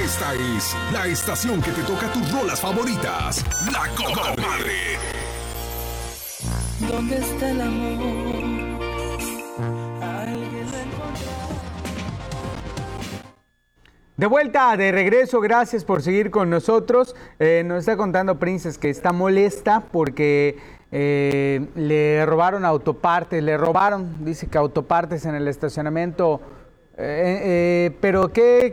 Esta es la estación que te toca tus rolas favoritas. La Comadre. ¿Dónde está el amor? Alguien lo encontrará. De vuelta, de regreso, gracias por seguir con nosotros. Nos está contando Princess que está molesta porque le robaron autopartes, dice que autopartes en el estacionamiento. Pero ¿qué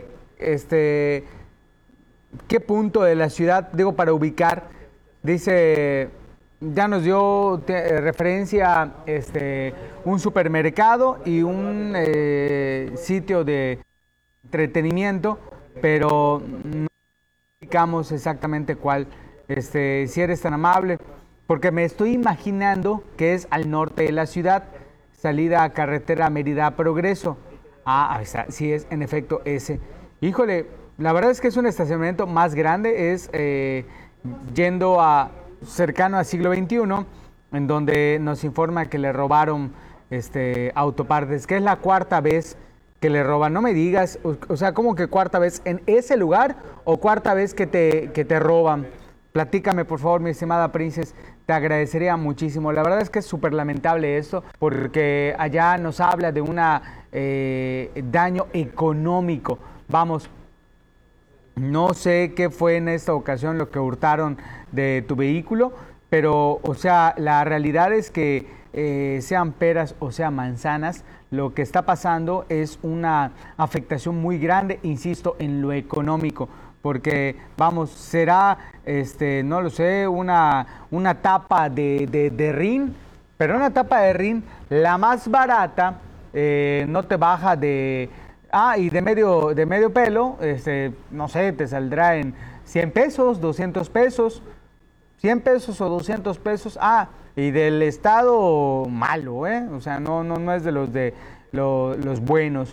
punto de la ciudad, digo, para ubicar? Dice, ya nos dio referencia un supermercado y un sitio de entretenimiento, pero no indicamos exactamente cuál. Si eres tan amable, porque me estoy imaginando que es al norte de la ciudad, salida a carretera Mérida Progreso. Ahí está, sí es en efecto ese. Híjole, la verdad es que es un estacionamiento más grande, es yendo cercano al siglo XXI, en donde nos informa que le robaron autopartes, que es la cuarta vez que le roban. No me digas, o sea, ¿cómo que cuarta vez en ese lugar o cuarta vez que te roban? Platícame, por favor, mi estimada Princess, te agradecería muchísimo. La verdad es que es súper lamentable esto, porque allá nos habla de un daño económico. Vamos, no sé qué fue en esta ocasión lo que hurtaron de tu vehículo, pero, o sea, la realidad es que sean peras o sean manzanas, lo que está pasando es una afectación muy grande, insisto, en lo económico, porque, vamos, será, no lo sé, una tapa de RIN, pero una tapa de RIN, la más barata, no te baja de... y de medio pelo, no sé, te saldrá en 100 pesos, 200 pesos, 100 pesos o 200 pesos. Y del estado malo, o sea, no es de los buenos,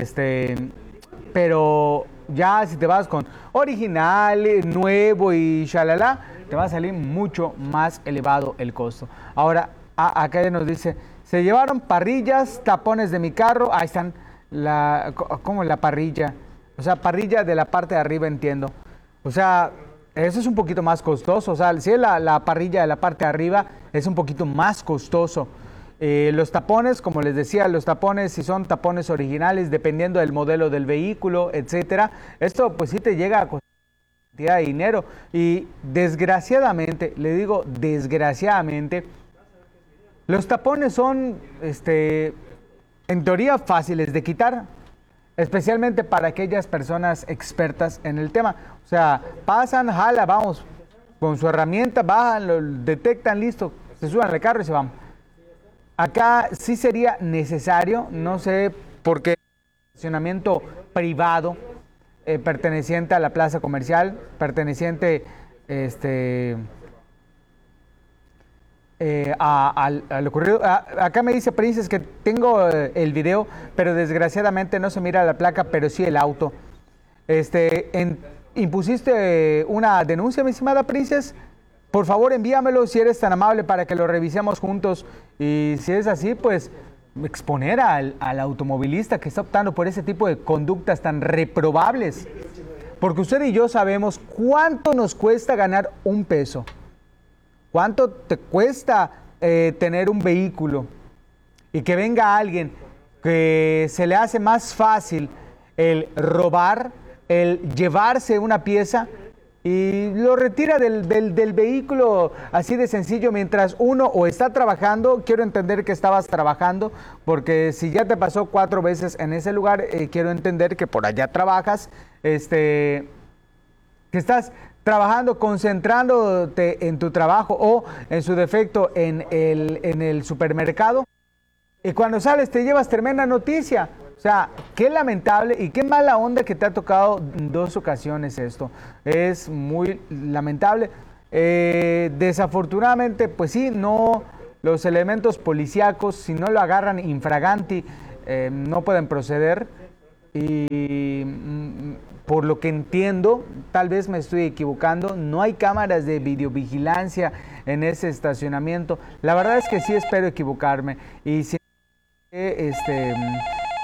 pero ya si te vas con original, nuevo y shalala, te va a salir mucho más elevado el costo. Ahora, acá ya nos dice, se llevaron parrillas, tapones de mi carro, ahí están, ¿cómo la parrilla? O sea, parrilla de la parte de arriba, entiendo. O sea, eso es un poquito más costoso. O sea, si es la parrilla de la parte de arriba, es un poquito más costoso. Los tapones, como les decía, los tapones, si son tapones originales, dependiendo del modelo del vehículo, etcétera, esto pues sí te llega a costar cantidad de dinero. Y desgraciadamente, le digo desgraciadamente, los tapones son, en teoría, fáciles de quitar, especialmente para aquellas personas expertas en el tema. O sea, pasan, jala, vamos, con su herramienta, bajan, lo detectan, listo, se suban al carro y se van. Acá sí sería necesario, no sé por qué, estacionamiento privado, perteneciente a la plaza comercial, perteneciente, al ocurrido. Acá me dice Princess que tengo el video, pero desgraciadamente no se mira la placa, pero sí el auto. ¿Impusiste una denuncia, mi estimada Princess? Por favor, envíamelo si eres tan amable para que lo revisemos juntos. Y si es así, pues exponer al automovilista que está optando por ese tipo de conductas tan reprobables. Porque usted y yo sabemos cuánto nos cuesta ganar un peso. ¿Cuánto te cuesta tener un vehículo? Y que venga alguien que se le hace más fácil el robar, el llevarse una pieza y lo retira del vehículo así de sencillo, mientras uno o está trabajando. Quiero entender que estabas trabajando, porque si ya te pasó 4 veces en ese lugar, quiero entender que por allá trabajas, que estás trabajando, concentrándote en tu trabajo o, en su defecto, en el supermercado, y cuando sales te llevas tremenda noticia. O sea, qué lamentable y qué mala onda que te ha tocado en 2 ocasiones esto. Es muy lamentable. Desafortunadamente, pues sí, no, los elementos policíacos, si no lo agarran infraganti, no pueden proceder. Y por lo que entiendo, tal vez me estoy equivocando, no hay cámaras de videovigilancia en ese estacionamiento. La verdad es que sí espero equivocarme. Y si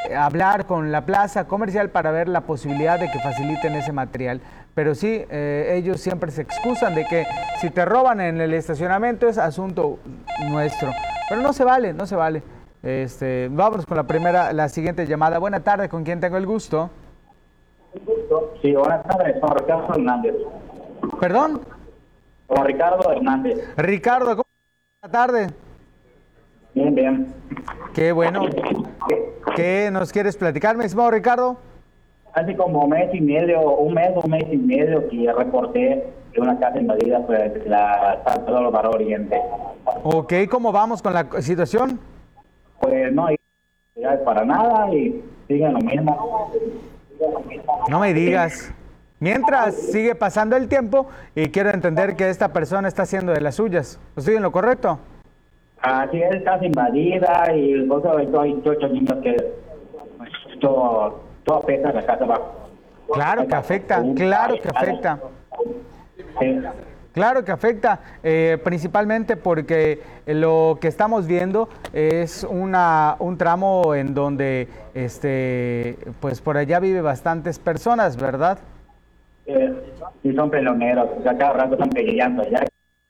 hablar con la plaza comercial para ver la posibilidad de que faciliten ese material. Pero sí, ellos siempre se excusan de que si te roban en el estacionamiento es asunto nuestro. Pero no se vale, no se vale. Vámonos con la siguiente llamada. Buena tarde, ¿con quién tengo el gusto? Sí, buenas tardes, con Ricardo Hernández. ¿Perdón? Con Ricardo Hernández. Ricardo, ¿cómo estás? Buena tarde. Bien, bien. Qué bueno. ¿Qué nos quieres platicar, mi estimado Ricardo? Hace como un mes y medio que reporté de una casa invadida pues la Salvador Barrio Oriente. Ok, ¿cómo vamos con la situación? Pues no hay para nada y siguen lo mismo. No me digas. Mientras sigue pasando el tiempo y quiero entender que esta persona está haciendo de las suyas. ¿Estoy en lo correcto? Así es, casa invadida y hay 8 niños que todo afecta a la casa abajo. Claro que afecta, claro que afecta. Sí. Claro que afecta, principalmente porque lo que estamos viendo es un tramo en donde, pues por allá vive bastantes personas, ¿verdad? Sí, son peloneros, o sea, cada rato están peleando ya.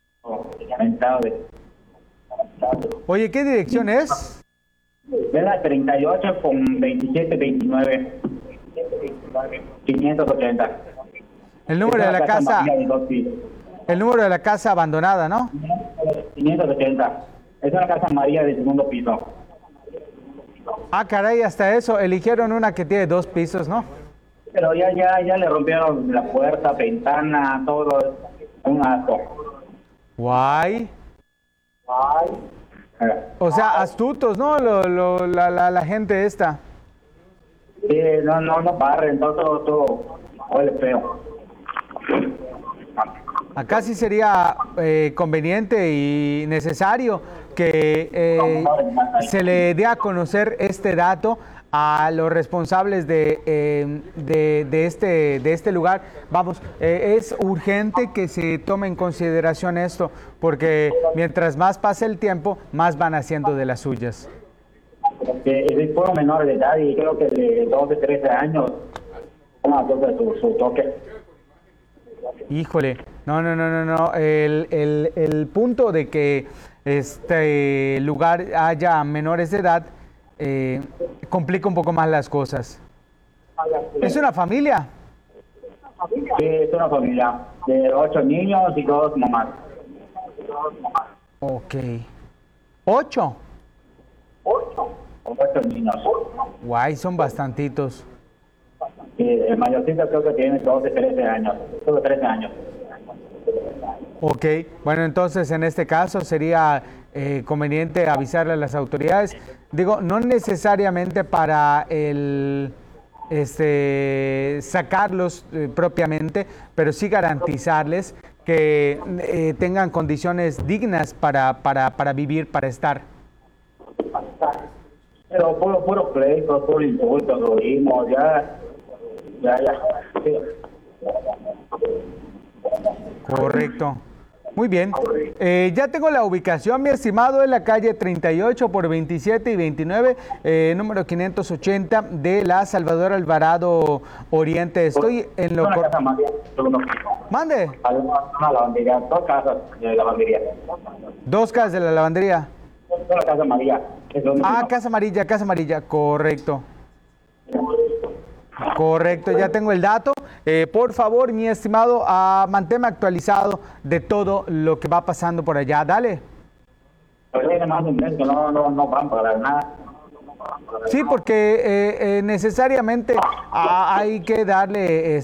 Oye, ¿qué dirección es? Es la 38 con 27, 29, 580. El número de la casa, amarilla de 2 pisos. el número de la casa abandonada, ¿no? 580. Es una casa amarilla de segundo piso. Ah, caray, hasta eso, eligieron una que tiene 2 pisos, ¿no? Pero ya le rompieron la puerta, ventana, todo. Un asco. Guay. O sea, astutos, ¿no? La gente esta. Sí, no barren, todo huele feo. Acá sí sería conveniente y necesario que se le dé a conocer este dato a los responsables de este lugar. Vamos, es urgente que se tome en consideración esto, porque mientras más pase el tiempo, más van haciendo de las suyas. Es puro menor de edad y creo que de 12, 13 años, una cosa de su toque. Híjole, no. El punto de que este lugar haya menores de edad complica un poco más las cosas. ¿Es una familia? Sí, es una familia de 8 niños y 2 mamás. Ok. ¿8? 8 niños. Guay, son bastantitos. El mayorcito creo que tiene 12, 13 años. Solo 13 años. Ok, bueno, entonces en este caso sería conveniente avisarle a las autoridades. Digo, no necesariamente para sacarlos propiamente, pero sí garantizarles que tengan condiciones dignas para vivir, para estar. Pero puro pleito, puro insulto, lo vimos, ya. Sí. Correcto. Muy bien. Ya tengo la ubicación, mi estimado, en la calle 38 por 27 y 29, número 580 de la Salvador Alvarado Oriente. Estoy en lo Una casa María, Mande. una lavandería, 2 casas de lavandería. 2 casas de la lavandería. Una casa María. Ah, Casa Amarilla, correcto. Correcto, ya tengo el dato. Por favor, mi estimado, manténme actualizado de todo lo que va pasando por allá. Dale. Pero más de un mes que no van para nada. Sí, porque necesariamente hay que darle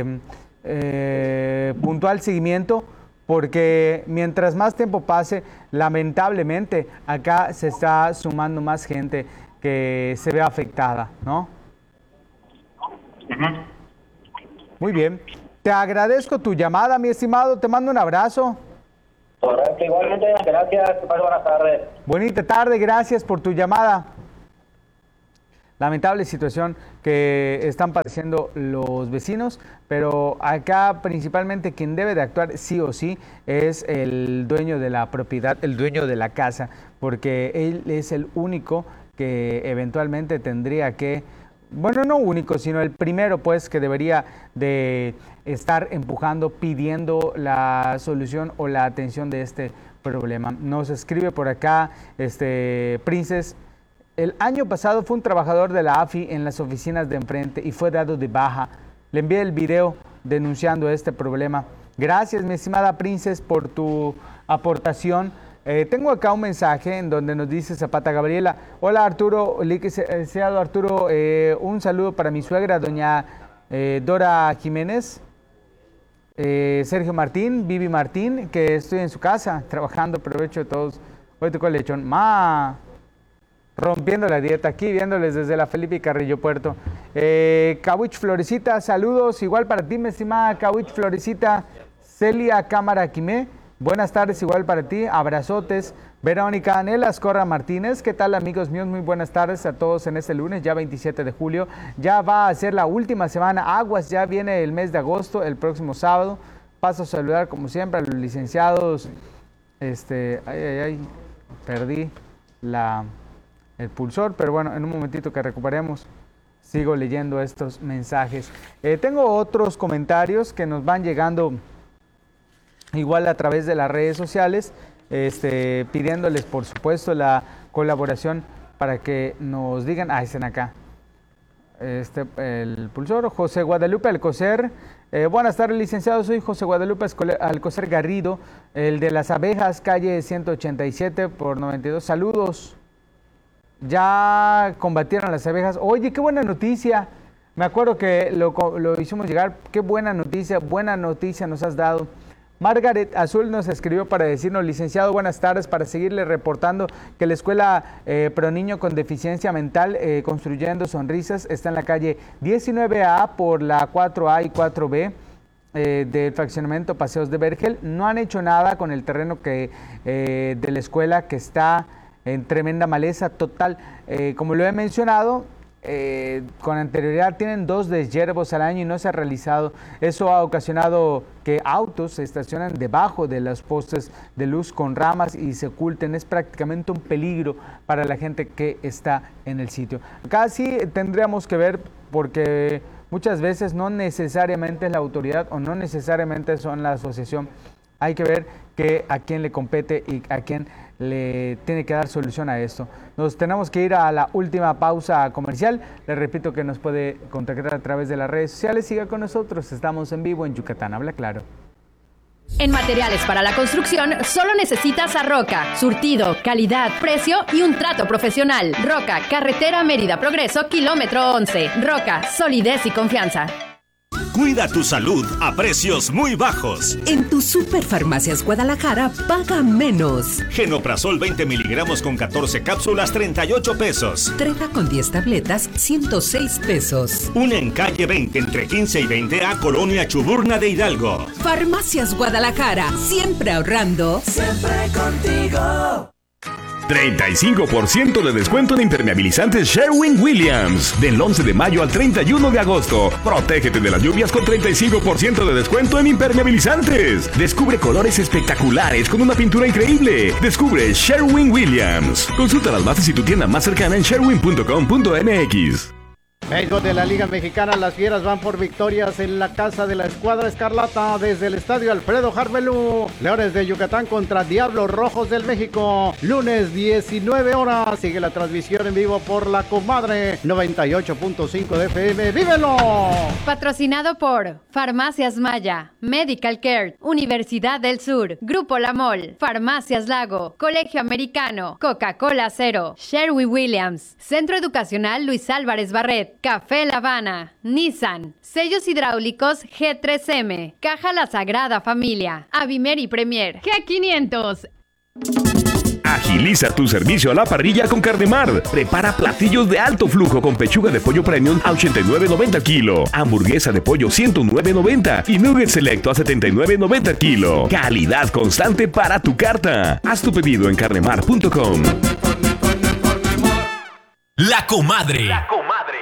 puntual seguimiento, porque mientras más tiempo pase, lamentablemente acá se está sumando más gente que se ve afectada, ¿no? Muy bien. Te agradezco tu llamada, mi estimado. Te mando un abrazo. Correcto, igualmente, gracias. Que pase buenas tardes. Bonita tarde, gracias por tu llamada. Lamentable situación que están padeciendo los vecinos, pero acá principalmente quien debe de actuar sí o sí es el dueño de la propiedad, el dueño de la casa, porque él es el único que eventualmente tendría que, bueno, no único, sino el primero, pues, que debería de estar empujando, pidiendo la solución o la atención de este problema. Nos escribe por acá, Princes. El año pasado fue un trabajador de la AFI en las oficinas de enfrente y fue dado de baja. Le envié el video denunciando este problema. Gracias, mi estimada Princes, por tu aportación. Tengo acá un mensaje en donde nos dice Zapata Gabriela: hola Arturo, licenciado Arturo, un saludo para mi suegra, doña Dora Jiménez, Sergio Martín, Vivi Martín, que estoy en su casa trabajando, provecho de todos. Hoy tocó el lechón, rompiendo la dieta aquí, viéndoles desde la Felipe Carrillo Puerto. Cabuch Florecita, saludos, igual para ti, mi estimada Cabuch Florecita. Celia Cámara Quimé, buenas tardes, igual para ti, abrazotes. Verónica Anelas Corra Martínez, ¿qué tal, amigos míos? Muy buenas tardes a todos en este lunes, ya 27 de julio. Ya va a ser la última semana, aguas, ya viene el mes de agosto, el próximo sábado. Paso a saludar, como siempre, a los licenciados. Perdí el pulsor, pero bueno, en un momentito que recuperemos, sigo leyendo estos mensajes. Tengo otros comentarios que nos van llegando igual a través de las redes sociales, pidiéndoles por supuesto la colaboración para que nos digan, están acá, el pulsor. José Guadalupe Alcocer, buenas tardes, licenciado, soy José Guadalupe Alcocer Garrido, el de las abejas, calle 187 por 92, saludos. Ya combatieron las abejas. Oye, qué buena noticia. Me acuerdo que lo hicimos llegar. Qué buena noticia nos has dado. Margaret Azul nos escribió para decirnos: licenciado, buenas tardes, para seguirle reportando que la escuela Pro Niño con Deficiencia Mental, Construyendo Sonrisas, está en la calle 19A por la 4A y 4B del fraccionamiento Paseos de Vergel. No han hecho nada con el terreno de la escuela, que está en tremenda maleza total. Como lo he mencionado, con anterioridad tienen 2 deshiervos al año y no se ha realizado. Eso ha ocasionado que autos se estacionan debajo de los postes de luz con ramas y se oculten. Es prácticamente un peligro para la gente que está en el sitio. Acá sí tendríamos que ver, porque muchas veces no necesariamente es la autoridad o no necesariamente son la asociación. Hay que ver a quién le compete y a quién le tiene que dar solución a esto. Nos tenemos que ir a la última pausa comercial. Le repito que nos puede contactar a través de las redes sociales. Siga con nosotros, estamos en vivo en Yucatán Habla Claro. En materiales para la construcción, solo necesitas a Roca. Surtido, calidad, precio y un trato profesional. Roca, carretera Mérida Progreso, kilómetro 11. Roca, solidez y confianza. Cuida tu salud a precios muy bajos. En tu Superfarmacias Guadalajara, paga menos. Genoprazol 20 miligramos con 14 cápsulas, 38 pesos. Treda con 10 tabletas, 106 pesos. Una en calle 20, entre 15 y 20A, Colonia Chuburna de Hidalgo. Farmacias Guadalajara, siempre ahorrando. Siempre contigo. 35% de descuento en impermeabilizantes Sherwin-Williams. Del 11 de mayo al 31 de agosto. Protégete de las lluvias con 35% de descuento en impermeabilizantes. Descubre colores espectaculares con una pintura increíble. Descubre Sherwin-Williams. Consulta las bases y tu tienda más cercana en sherwin.com.mx. Béisbol de la Liga Mexicana, las Fieras van por victorias en la casa de la Escuadra Escarlata desde el Estadio Alfredo Harvelú. Leones de Yucatán contra Diablos Rojos del México, lunes 19 horas. Sigue la transmisión en vivo por La Comadre 98.5 de FM. ¡Vívelo! Patrocinado por Farmacias Maya, Medical Care, Universidad del Sur, Grupo La Mol, Farmacias Lago, Colegio Americano, Coca-Cola Cero, Sherwin-Williams, Centro Educacional Luis Álvarez Barret, Café La Habana, Nissan, Sellos Hidráulicos G3M, Caja La Sagrada Familia, Avimer y Premier, G500. Agiliza tu servicio a la parrilla con Carnemar. Prepara platillos de alto flujo con pechuga de pollo premium a 89.90 kilo, hamburguesa de pollo 109.90 y nugget selecto a 79.90 kilo. Calidad constante para tu carta. Haz tu pedido en carnemar.com. La Comadre.